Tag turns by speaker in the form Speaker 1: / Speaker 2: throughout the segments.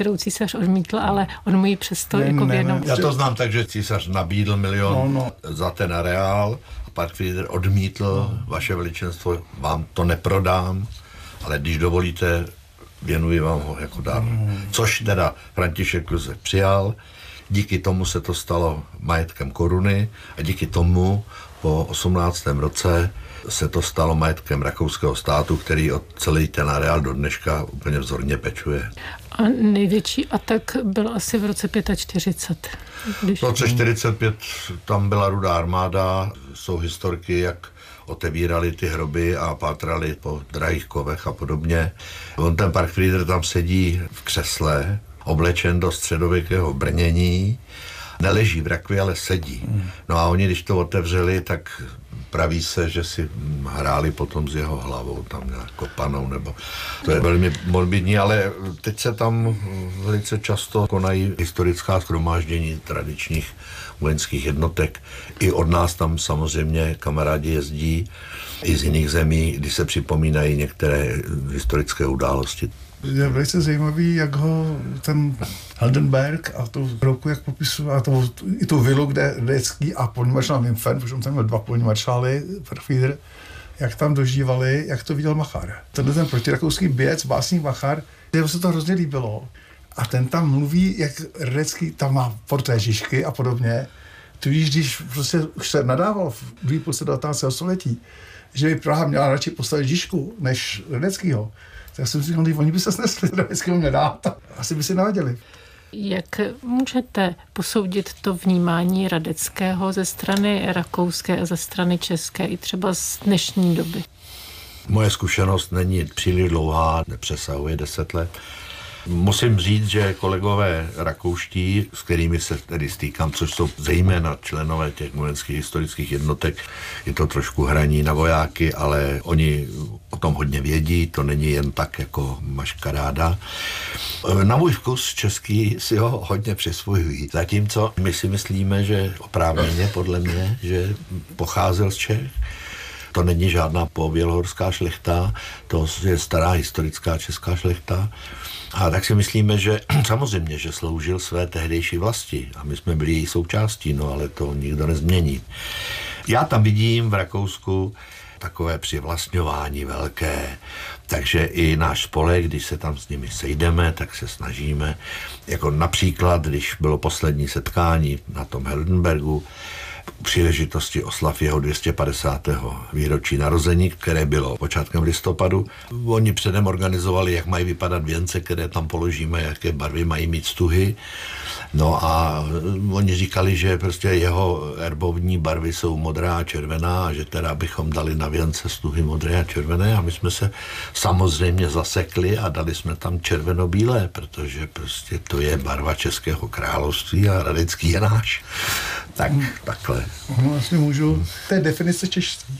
Speaker 1: kterou císař odmítl, ale on mu ji přesto věnoval.
Speaker 2: Já to znám tak, že císař nabídl 1 milion za ten areál a Parkfrieder odmítl, vaše veličenstvo, vám to neprodám, ale když dovolíte, věnuji vám ho jako dar. Což teda František Kluzek přijal, díky tomu se to stalo majetkem koruny a díky tomu po 18. roce se to stalo majetkem rakouského státu, který o celý ten areál do dneška úplně vzorně pečuje.
Speaker 1: A největší atak byl asi v roce 45.
Speaker 2: V roce 45 tam byla Rudá armáda, jsou historky, jak otevírali ty hroby a pátrali po drahých kovech a podobně. On ten Parkfrieder tam sedí v křesle, oblečen do středověkého brnění, neleží v rakvi, ale sedí. No a oni, když to otevřeli, tak praví se, že si hráli potom s jeho hlavou, tam nějak kopanou, nebo to je velmi morbidní, ale teď se tam velice často konají historická shromáždění tradičních vojenských jednotek. I od nás tam samozřejmě kamarádi jezdí, i z jiných zemí, kdy se připomínají některé historické události.
Speaker 3: Je velice zajímavý, jak ho ten Heldenberg a tu hroubku, jak popisuje, a i tu vilu, kde Redecký a polní Wimpfen, protože on tam měl 2 polní maršály, Parkfrieder, jak tam dožívali, jak to viděl Machar. Ten protirakouský běc, básník Machar, jeho se to hrozně líbilo. A ten tam mluví, jak Redecký tam má portrét Žižky a podobně. Tudíž, když prostě už se nadával v druhé půlce 19. století, že by Praha měla radši postavit Žižku než Redeckýho, tak jsem si říkal, že oni by se snesli, Redeckýho mě dát, asi by si navadili.
Speaker 1: Jak můžete posoudit to vnímání Radeckého ze strany rakouské a ze strany české i třeba z dnešní doby?
Speaker 2: Moje zkušenost není příliš dlouhá, nepřesahuje 10 let. Musím říct, že kolegové rakouští, s kterými se tedy stýkám, což jsou zejména členové těch vojenských historických jednotek, je to trošku hraní na vojáky, ale oni o tom hodně vědí, to není jen tak jako maškaráda. Na můj vkus český si ho hodně přisvojují. Zatímco my si myslíme, že oprávněně podle mě, že pocházel z Čech. To není žádná pobělohorská šlechta, to je stará historická česká šlechta. A tak si myslíme, že samozřejmě, že sloužil své tehdejší vlasti a my jsme byli její součástí, no ale to nikdo nezmění. Já tam vidím v Rakousku takové přivlastňování velké, takže i náš spolek, když se tam s nimi sejdeme, tak se snažíme, jako například, když bylo poslední setkání na tom Heldenbergu, příležitosti oslav jeho 250. výročí narození, které bylo počátkem listopadu. Oni předem organizovali, jak mají vypadat věnce, které tam položíme, jaké barvy mají mít stuhy. No a oni říkali, že prostě jeho erbovní barvy jsou modrá a červená a že teda bychom dali na věnce stuhy modré a červené a my jsme se samozřejmě zasekli a dali jsme tam červeno-bílé, protože prostě to je barva Českého království a Radecký je náš. Tak, takhle.
Speaker 3: No, asi můžu. To je definice češství.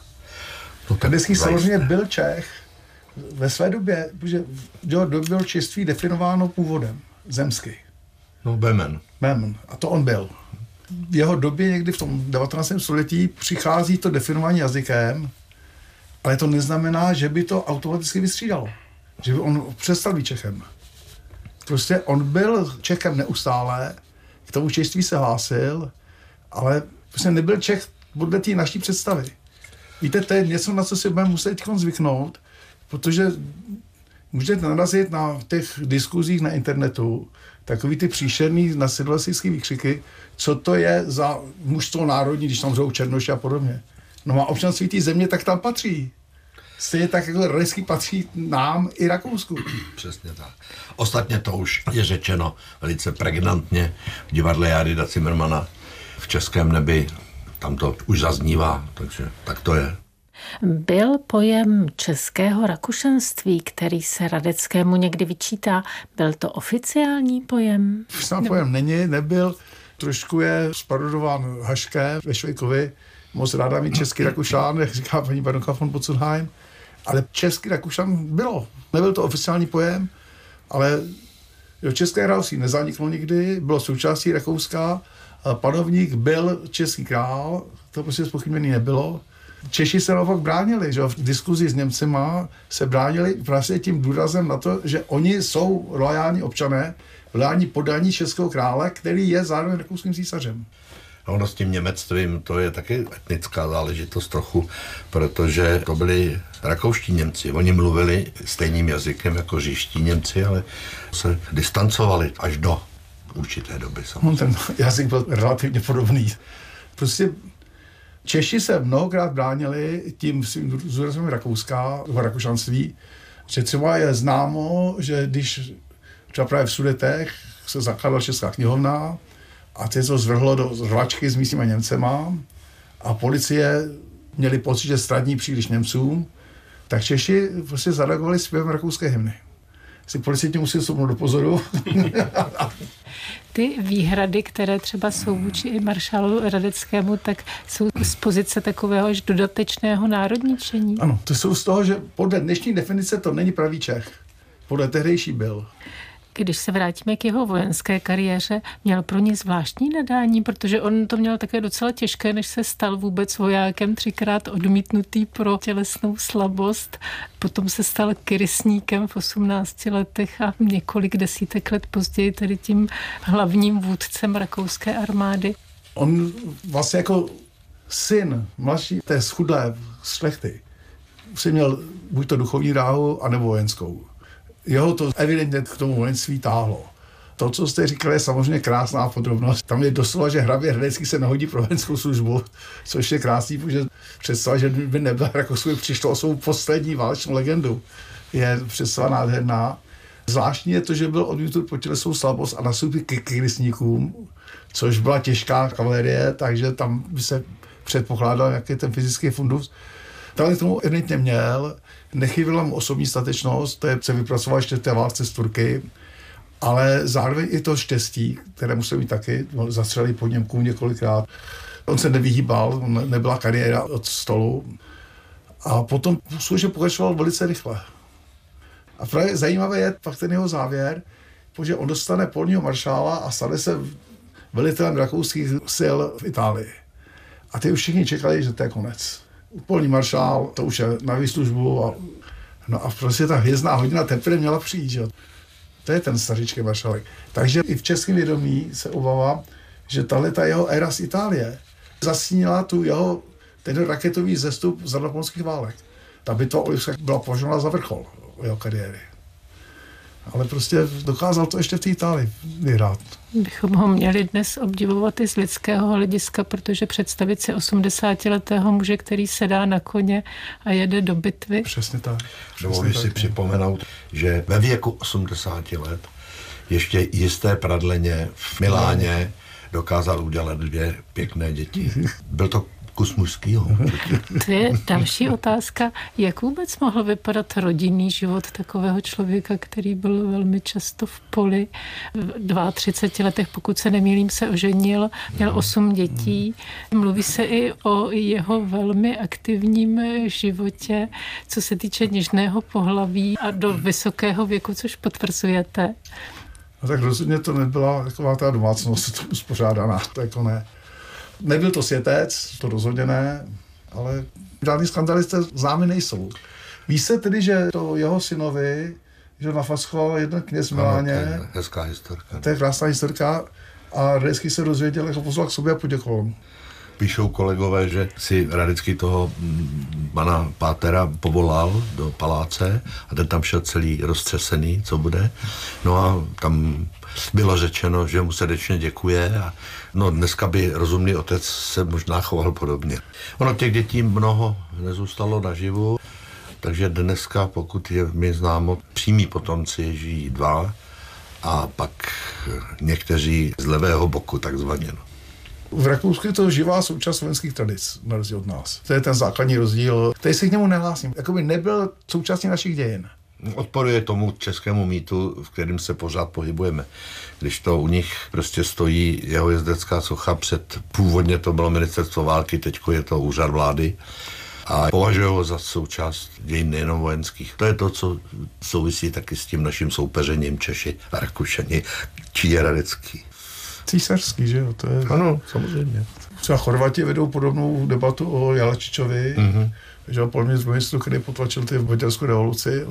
Speaker 3: No, Radecký samozřejmě byl Čech ve své době, protože bylo češství definováno původem zemský.
Speaker 2: No, Bemen.
Speaker 3: A to on byl. V jeho době někdy v tom 19. století přichází to definování jazykem, ale to neznamená, že by to automaticky vystřídalo. Že by on přestal být Čechem. Prostě on byl Čechem neustále, k tomu češství se hlásil, ale prostě nebyl Čech podle té naší představy. Víte, to je něco, na co si budeme muset zvyknout, protože můžete narazit na těch diskuzích na internetu, takový ty příšerný nacionalistický výkřiky, co to je za mužstvo národní, když tam řou černoši a podobně. No má občanství té země, tak tam patří. Stejně tak, jako Radecký patří nám i Rakousku.
Speaker 2: Přesně tak. Ostatně to už je řečeno velice pregnantně v divadle Járyda Cimrmana v Českém nebi. Tam to už zaznívá, takže tak to je.
Speaker 1: Byl pojem českého rakušanství, který se Radeckému někdy vyčítá, byl to oficiální pojem?
Speaker 3: Snad pojem nebyl. Trošku je sparodován Hašké ve Švejkovi. Moc ráda mít český Rakušan, jak říká paní baronka von Boczenheim. Ale český Rakušan bylo. Nebyl to oficiální pojem, ale České království nezaniklo nikdy, bylo součástí Rakouska. Panovník byl český král, to prostě zpochybněný nebylo. Češi se naopak bránili, že v diskuzi s Němcema se bránili právě tím důrazem na to, že oni jsou loajální občané, loajální poddaní českého krále, který je zároveň rakouským císařem.
Speaker 2: Ono s tím němectvím, to je taky etnická záležitost trochu, protože to byli rakouští Němci. Oni mluvili stejným jazykem jako říští Němci, ale se distancovali až do určité doby.
Speaker 3: No, ten jazyk byl relativně podobný. Prostě Češi se mnohokrát bránili tím zúrazem Rakušanství, že třeba je známo, že když třeba právě v Sudetech se zakládala Česká knihovna a teď to zvrhlo do řvačky s místníma Němcema a policie měli pocit, že ztratní příliš Němcům, tak Češi prostě zareagovali zpěvem rakouské hymny. Si policajti musí stoupnout do pozoru.
Speaker 1: Ty výhrady, které třeba jsou vůči maršálu Radeckému, tak jsou z pozice takového až dodatečného národničení.
Speaker 3: Ano, to jsou z toho, že podle dnešní definice to není pravý Čech. Podle tehdejší byl.
Speaker 1: Když se vrátíme k jeho vojenské kariéře, měl pro ně zvláštní nadání, protože on to měl také docela těžké, než se stal vůbec vojákem, 3krát odmítnutý pro tělesnou slabost. Potom se stal krysníkem v 18 letech a několik desítek let později tedy tím hlavním vůdcem rakouské armády.
Speaker 3: On vlastně jako syn mladší té schudlé šlechty si měl buď to duchovní dráhu, anebo vojenskou. Jeho to evidentně k tomu vojenství táhlo. To, co jste říkali, je samozřejmě krásná podrobnost. Tam je doslova, že hrabě Hradecký se nehodí pro vojenskou službu, což je krásný, protože představa, že by nebyl Rakousku přišlo o svou poslední válečnou legendu, je představa nádherná. Zvláštní je to, že byl odmítnut po tělesnou slabost a nastoupil k krysníkům, což byla těžká kavalerie, takže tam by se předpokládal, jaký je ten fyzický fundus. Tady tomu evidentně měl, nechyběla mu osobní statečnost, to je, se vypracoval ještě v té válce s Turky, ale zároveň i to štěstí, které musel mít taky, zastřelili pod Němků několikrát. On se nevyhýbal, nebyla kariéra od stolu a potom služně pokračoval velice rychle. A právě zajímavé je pak ten jeho závěr, protože on dostane polního maršála a stane se velitelem rakouských sil v Itálii. A ty už všichni čekali, že to je konec. Polní maršál, to už je na výslužbu a prostě ta hvězdná hodina teprve měla přijít, že? To je ten stařičký maršálek. Takže i v českém vědomí se obávám, že tahleta jeho éra z Itálie zasínila ten raketový zestup za napoleonských válek. Ta bitva Olivská byla považována za vrchol jeho kariéry. Ale prostě dokázal to ještě v té Itálii vyhrát.
Speaker 1: Bychom ho měli dnes obdivovat i z lidského hlediska, protože představit si 80letého muže, který sedá na koně a jede do bitvy.
Speaker 3: Přesně tak.
Speaker 2: Dovolím si připomenout, že ve věku 80 let ještě jisté pradleně v Miláně dokázal udělat 2 pěkné děti. Byl to kus mužskýho.
Speaker 1: To je další otázka. Jak vůbec mohl vypadat rodinný život takového člověka, který byl velmi často v poli? V 32 letech, pokud se nemýlím, se oženil, měl 8 dětí. Mluví se i o jeho velmi aktivním životě, co se týče něžného pohlaví a do vysokého věku, což potvrzujete.
Speaker 3: No tak rozhodně to nebyla taková ta domácnost uspořádaná, to jako ne. Nebyl to světec, to rozhodně ne, ale žádný skandalisté známy nejsou. Ví se tedy, že to jeho synovi, že nafaschoval jeden kněz v Miláně.
Speaker 2: To je hezká historka.
Speaker 3: To je krásná historka a Radecký se dozvěděl, jak ho pozval k sobě a poděkoval.
Speaker 2: Píšou kolegové, že si Radecký toho pana Pátera povolal do paláce a ten tam šel celý roztřesený, co bude. No a tam bylo řečeno, že mu srdečně děkuje a no dneska by rozumný otec se možná choval podobně. Ono těch dětí mnoho nezůstalo naživu, takže dneska, pokud je mi známo, přímí potomci žijí 2 a pak někteří z levého boku takzvaně. No.
Speaker 3: V Rakousku je to živá součást slovenských tradic, na rozdíl od nás. To je ten základní rozdíl, který se k němu nehlásím. Jakoby nebyl součástí našich dějin.
Speaker 2: Odporuje tomu českému mýtu, v kterém se pořád pohybujeme. Když to u nich prostě stojí jeho jezdecká socha, původně to bylo ministerstvo války, teďko je to úřad vlády a považují ho za součást dějin nejenom vojenských. To je to, co souvisí taky s tím naším soupeřením Češi a Rakušani, či je Radecký.
Speaker 3: císařský, že jo? To je...
Speaker 2: Ano, samozřejmě.
Speaker 3: Třeba Chorvati vedou podobnou debatu o Jelačičovi, že jo, polministru, který potlačil ty maďarskou revoluci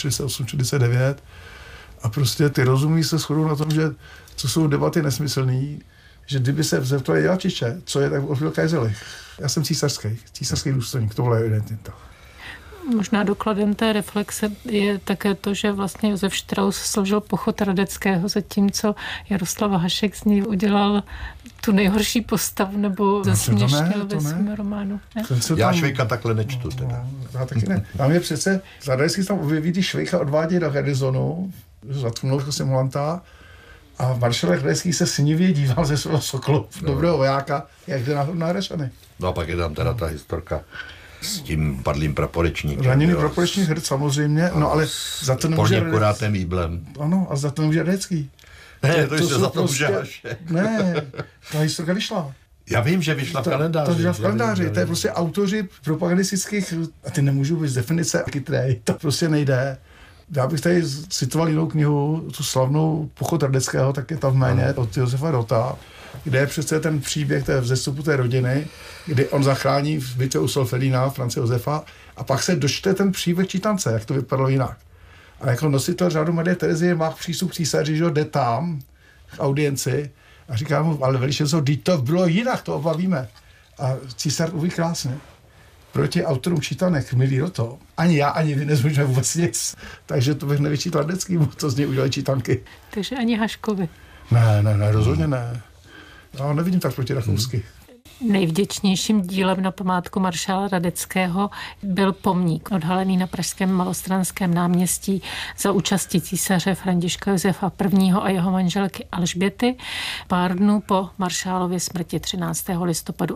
Speaker 3: 1848-49 a prostě ty rozumí se shodou na tom, že co jsou debaty nesmyslný, že kdyby se zeptali Jelačiče, co je, tak byl Kajzelich. Já jsem císařský důstojník, tohle je identita.
Speaker 1: Možná dokladem té reflexe je také to, že vlastně Josef Strauss složil pochod Radeckého, zatímco Jaroslav Hašek z něj udělal tu nejhorší postavu, nebo zesměšnil ve svém románu. Ne?
Speaker 2: Já Švejka takhle nečtu teda.
Speaker 3: Já taky ne. Tam je přece, Radecký tam objeví, když Švejka odvádí do Garnizonu, zatknul simulanta, a maršal Radecký se snivě díval ze svého Sokolu, dobrého vojáka, jak jde na Hrešany.
Speaker 2: No a pak je tam teda ta historka s tím padlým praporečníkem.
Speaker 3: Raněný praporečník hrd samozřejmě, no ale za to nemůže...
Speaker 2: Porněkurátém jíblem.
Speaker 3: Ano, a za to nemůže Radecký.
Speaker 2: Ne, to ještě za to může Hašek.
Speaker 3: Ne, ta historka vyšla.
Speaker 2: Já vím, že vyšla v kalendáři.
Speaker 3: To vyšla v kalendáři, to je prostě autoři propagandistických, a ty nemůžou být z definice chytrej, to prostě nejde. Já bych tady citoval jinou knihu, tu slavnou Pochod Radeckého, tak je tam v jméně od Josefa Rota, kde je přece ten příběh té vzestupu té rodiny, kdy on zachrání v bitvě u Solferina Franze Josefa a pak se dočte ten příběh čítance, jak to vypadalo jinak. A jako nositel řádu Marie Terezie má přístup k císaři, že jde tam k audienci a říká mu, ale veličenstvo, vždyť to bylo jinak, to oba víme. A císař uví krásně. Proti autorům čítanek, milý Roto, ani já, ani vy nezmůžeme vůbec nic. Takže to bych nevyčítal Radeckýmu, to z něj udělali čítanky.
Speaker 1: Takže ani Haškovi.
Speaker 3: Ne, rozhodně ne. No, nevidím tak proti rakousky.
Speaker 1: Nejvděčnějším dílem na památku maršála Radeckého byl pomník odhalený na pražském Malostranském náměstí za účasti císaře Františka Josefa I. a jeho manželky Alžběty pár dnů po maršálově smrti 13. listopadu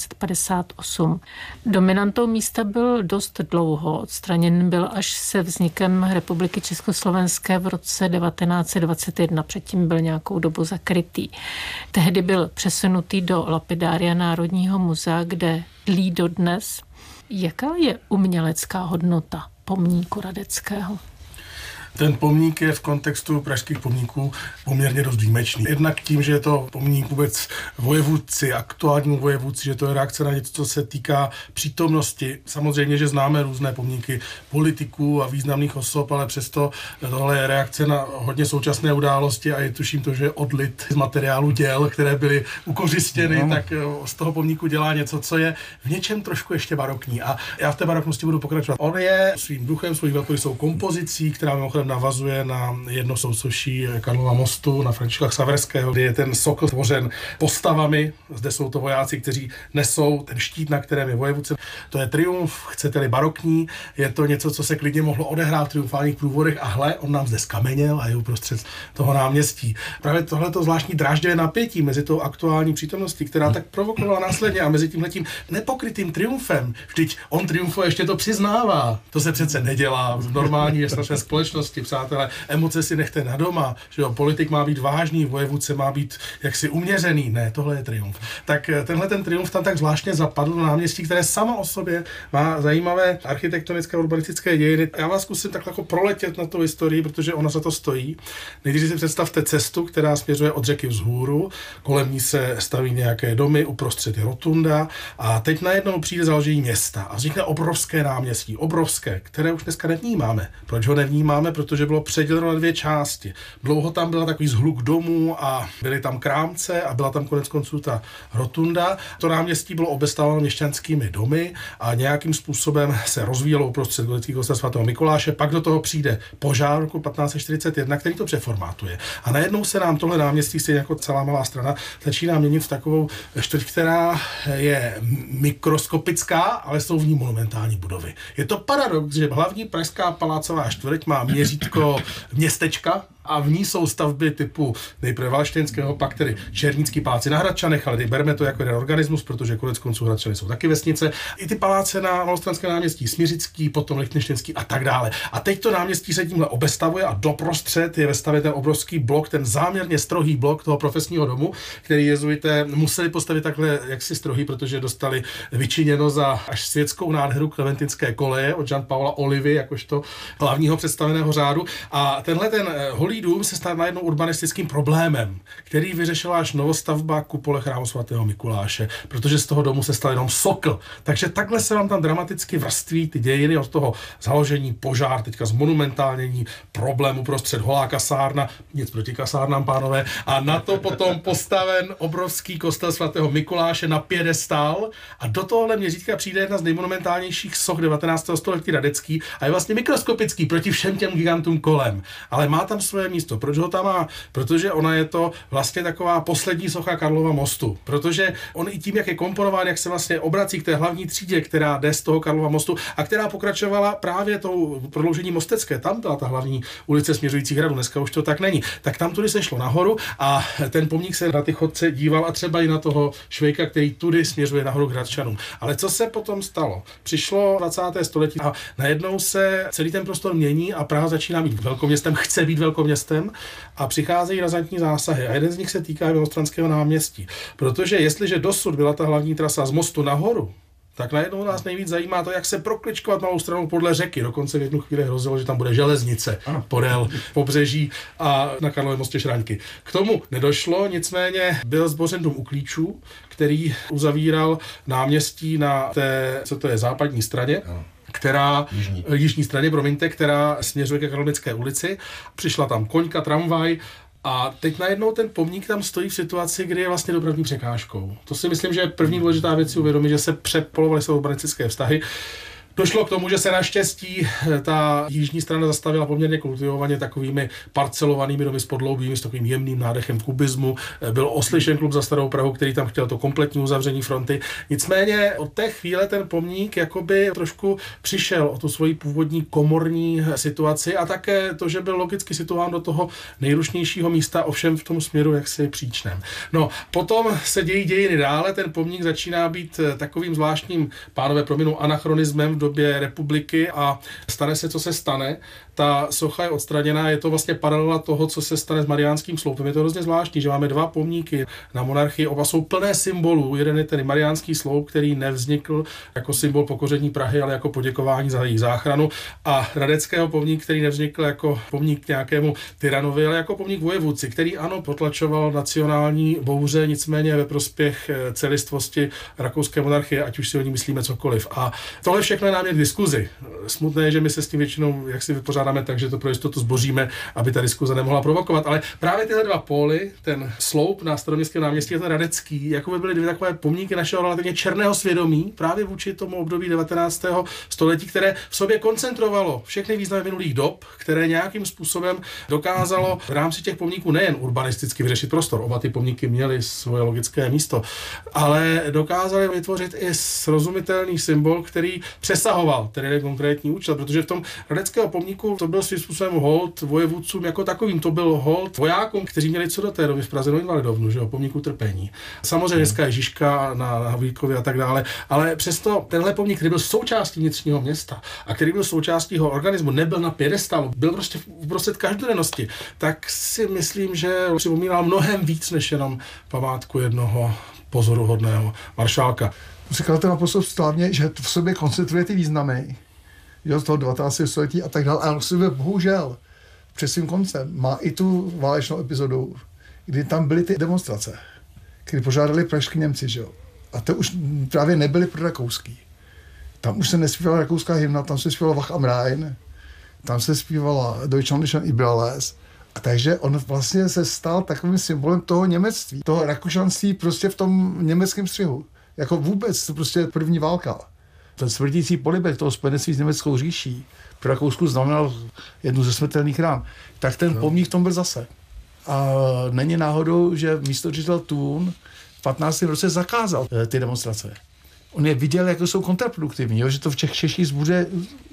Speaker 1: 1858. Dominantou místa byl dost dlouho, odstraněn byl až se vznikem Republiky Československé v roce 1921, předtím byl nějakou dobu zakrytý. Tehdy byl přesunutý do lapidária Národního muzea, kde dlí dodnes. Jaká je umělecká hodnota pomníku Radeckého?
Speaker 4: Ten pomník je v kontextu pražských pomníků poměrně dost výjimečný. Jednak tím, že je to pomník vůbec vojevůdci, aktuálnímu vojevůdci, že to je reakce na něco, co se týká přítomnosti. Samozřejmě, že známe různé pomníky politiků a významných osob, ale přesto tohle je reakce na hodně současné události a je tuším to, že je odlit z materiálu děl, které byly ukořistěny, tak z toho pomníku dělá něco, co je v něčem trošku ještě barokní. A já v té baroknosti budu pokračovat. On je svým duchem, svou velkorysou kompozicí, která mimochodem navazuje na jedno sousoší Karlova mostu na Františka Xaverského, kde je ten sokl tvořen postavami. Zde jsou to vojáci, kteří nesou ten štít, na kterém je vojevůdce. To je triumf, chcete-li barokní, je to něco, co se klidně mohlo odehrát v triumfálních průvodech a hle, on nám zde skameněl a je uprostřed toho náměstí. Právě tohleto zvláštní dráždivé napětí mezi tou aktuální přítomností, která tak provokovala následně a mezi tímhletím nepokrytým triumfem. Vždyť on triumfuje, ještě to přiznává. To se přece nedělá v normální věstnačné společnosti. Přátelé, emoce si nechte na doma, že jo, politik má být vážný, vojevůdce má být jaksi uměřený, ne, tohle je triumf. Tak tenhle ten triumf tam tak zvláštně zapadl na náměstí, které sama o sobě má zajímavé architektonické a urbanistické dějiny. Já vás zkusím tak jako proletět na tu historii, protože ona za to stojí. Nejdřív si představte cestu, která směřuje od řeky vzhůru, kolem ní se staví nějaké domy, uprostřed je rotunda a teď najednou přijde založení města a vznikne obrovské náměstí, obrovské, které už dneska nevnímáme. Proč ho nevnímáme? Protože bylo předěleno na dvě části. Dlouho tam byla takový zhluk domů a byly tam krámce a byla tam konec konců ta rotunda. To náměstí bylo obestavěno měšťanskými domy a nějakým způsobem se rozvíjelo uprostřed gotického kostela svatého Mikuláše. Pak do toho přijde požár roku 1541, který to přeformátuje. A najednou se nám tohle náměstí, stejně jako celá Malá Strana, začíná měnit v takovou čtvrť, která je mikroskopická, ale jsou v ní monumentální budovy. Je to paradox, že hlavní pražská palácová čtvrť má měřítko městečka a v ní jsou stavby typu nejprve Valštejnského, pak tedy Černický paláci na Hradčanech, ale berme to jako jeden organismus, protože konec konců Hradčany jsou taky vesnice. I ty paláce na Malostranském náměstí, Smiřický, potom Lichtenštejnský a tak dále. A teď to náměstí se tímhle obestavuje a doprostřed je ve stavě ten obrovský blok, ten záměrně strohý blok toho profesního domu, který jezuité museli postavit takhle jaksi strohý, protože dostali vyčiněno za až světskou nádheru Klementinské koleje od Jean Paula Olivy, jakožto hlavního představeného řádu. A tenhle ten Holý dům se stal najednou urbanistickým problémem, který vyřešila až novostavba kupole chrámu svatého Mikuláše, protože z toho domu se stal jenom sokl. Takže takhle se vám tam dramaticky vrství ty dějiny od toho založení, požár, teďka zmonumentálnění, problému prostřed holá kasárna, nic proti kasárnám, pánové, a na to potom postaven obrovský kostel svatého Mikuláše na piedestál a do tohohle měřítka přijde jedna z nejmonumentálnějších soch 19. století Radecký a je vlastně mikroskopický proti všem těm gigantům kolem. Ale má tam svoje místo. Proč ho tam má? Protože ona je to vlastně taková poslední socha Karlova mostu. Protože on i tím, jak je komponován, jak se vlastně obrací k té hlavní třídě, která jde z toho Karlova mostu a která pokračovala právě tou prodloužení Mostecké. Tam byla ta hlavní ulice směřující hradu. Dneska už to tak není. Tak tam tudy se šlo nahoru a ten pomník se na ty chodce díval a třeba i na toho Švejka, který tudy směřuje nahoru k Hradčanům. Ale co se potom stalo? Přišlo 20. století a najednou se celý ten prostor mění a Praha začíná být velkoměstem, chce být velkoměstem a přicházejí razantní zásahy. A jeden z nich se týká Milostranského náměstí. Protože jestliže dosud byla ta hlavní trasa z mostu nahoru, tak najednou nás nejvíc zajímá to, jak se prokličkovat malou stranou podle řeky. Dokonce v jednu chvíli hrozilo, že tam bude železnice podél pobřeží a na Karlově mostě Šraňky. K tomu nedošlo, nicméně byl zbořen dům u Klíčů, který uzavíral náměstí na té, co to je, západní straně. Která, jižní straně, promiňte, která směřuje ke Karlovické ulici. Přišla tam koňka, tramvaj a teď najednou ten pomník tam stojí v situaci, kdy je vlastně dopravní překážkou. To si myslím, že je první důležitá věc si uvědomit, že se přepolovaly své urbanistické vztahy. Došlo k tomu, že se naštěstí ta jižní strana zastavila poměrně kultivovaně takovými parcelovanými domy s podloubím, s takovým jemným nádechem kubismu. Byl oslyšen klub za Starou Prahu, který tam chtěl to kompletní uzavření fronty. Nicméně od té chvíle ten pomník jakoby trošku přišel o tu svoji původní komorní situaci a také to, že byl logicky situován do toho nejrušnějšího místa, ovšem v tom směru jaksi příčném. No, potom se dějí dějiny dále, ten pomník začíná být takovým zvláštním, pánové prominou, anachronismem v době republiky a stane se, co se stane. Ta socha je odstraněná, je to vlastně paralela toho, co se stane s Mariánským sloupem. Je to hrozně zvláštní, že máme dva pomníky na monarchii, oba jsou plné symbolů. Jeden je ten Mariánský sloup, který nevznikl jako symbol pokoření Prahy, ale jako poděkování za její záchranu, a Radeckého pomník, který nevznikl jako pomník nějakému tyranovi, ale jako pomník vojevůdci, který ano, potlačoval nacionální bouře, nicméně ve prospěch celistvosti rakouské monarchie, ať už si o ní myslíme cokoliv. A tohle všechno je námět k diskuzi. Smutné je, že my se s tím většinou jak si vypořádáme tak, že to pro jistotu zboříme, aby ta diskuze nemohla provokovat. Ale právě tyhle dva póly, ten sloup na Staroměstském náměstí a ten Radecký, jako by byly dvě takové pomníky našeho relativně černého svědomí, právě vůči tomu období 19. století, které v sobě koncentrovalo všechny významy minulých dob, které nějakým způsobem dokázalo v rámci těch pomníků nejen urbanisticky vyřešit prostor, oba ty pomníky měly svoje logické místo, ale dokázali vytvořit i srozumitelný symbol, který přesahoval ten jeden konkrétní účel, protože v tom Radeckého pomníku to byl svým způsobem hold vojevůdcům jako takovým, to byl hold vojákům, kteří měli co do té doby v Praze Invalidovnu, že jo, pomníku trpení. Samozřejmě dneska je Žižka na Havlíkově a tak dále, ale přesto tenhle pomník, který byl součástí vnitřního města a který byl součástí jeho organismu, nebyl na piedestalu, byl prostě uprostřed každodennosti, tak si myslím, že připomínal mnohem víc než jenom památku jednoho pozoruhodného maršálka.
Speaker 3: Říkal to naprosto správně, že v sobě koncentruje ty významy, že z toho 19. století a tak dále, ale v sobě bohužel před svým koncem má i tu válečnou epizodu, kdy tam byly ty demonstrace, kdy požádali pražský Němci, že jo. A to už právě nebyly pro rakouský. Tam už se nespívala rakouská hymna, tam se zpívala Wach am Rhein, tam se zpívala Deutschland über alles. A takže on vlastně se stal takovým symbolem toho němectví, toho rakušanství prostě v tom německém střihu. Jako vůbec, to prostě první válka. Ten smrtící polibek toho spojenectví s německou říší pro Rakousku znamenal jednu ze smrtelných rán. Tak ten pomník tom byl zase. A není náhodou, že místodřitel Thun v 15. roce zakázal ty demonstrace. On je viděl, jako jsou kontraproduktivní, jo? Že to v těch Češích zbuře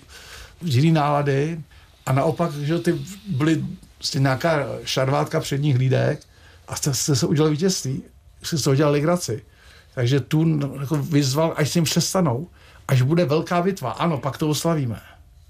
Speaker 3: zlý nálady a naopak, že ty byly vlastně nějaká šarvátka předních hlídek a jste se udělali vítězství, jste se udělali legraci. Takže Thun jako vyzval, až s tím přestanou, až bude velká bitva. Ano, pak to oslavíme.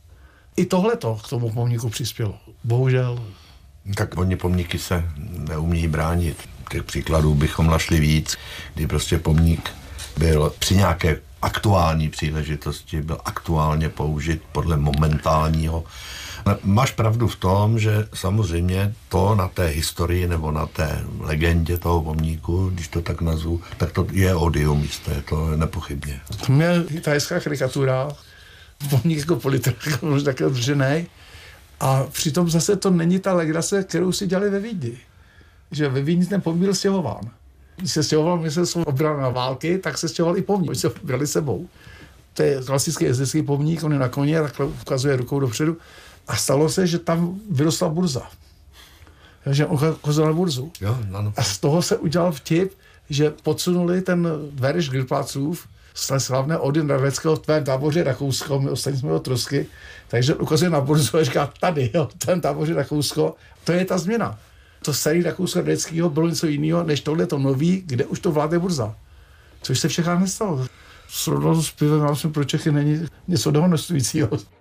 Speaker 3: I tohleto k tomu pomníku přispělo. Bohužel.
Speaker 2: Tak oni pomníky se neumí bránit. Těch příkladů bychom našli víc, kdy prostě pomník byl při nějaké aktuální příležitosti, byl aktuálně použit podle momentálního Máš pravdu v tom, že samozřejmě to na té historii nebo na té legendě toho pomníku, když to tak nazvu, tak to je odium jisté, to je nepochybně.
Speaker 3: To mě ta hezká karikatura, pomník jako politik, možná také držený, a přitom zase to není ta legrace, kterou si dělali ve Vídni. Že ve Vídni ten pomník byl stěhován. Když se stěhoval ministerstvo obrany na války, tak se stěhoval i pomník, oni se brali sebou. To je klasický jezdecký pomník, on je na koně, takhle ukazuje rukou dopředu. A stalo se, že tam vyrostla burza. Takže on kozil na burzu.
Speaker 2: Jo, ano.
Speaker 3: A z toho se udělal vtip, že podsunuli ten verš Grillplácův z hlavné Odin Radeckého v tvém táboře Rakousko, my ostatní jsme ho trosky, takže ukazuje na burzu a říká tady, jo, ten táboře Rakousko, to je ta změna. To starý Rakousko Radeckého bylo něco jiného, než tohle to nový, kde už to vládne burza. Což se všechno nestalo. Srovnal s pivem, já myslím, pro Čechy není něco dehonestujícího.